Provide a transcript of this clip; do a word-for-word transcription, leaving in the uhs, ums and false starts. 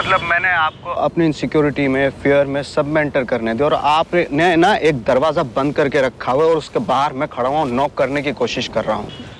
मतलब मैंने आपको अपनी इनसिक्योरिटी में, फियर में, सब में एंटर करने दिया और आपने ना एक दरवाजा बंद करके रखा हुआ है और उसके बाहर मैं खड़ा हुआ हूँ, नॉक करने की कोशिश कर रहा हूँ।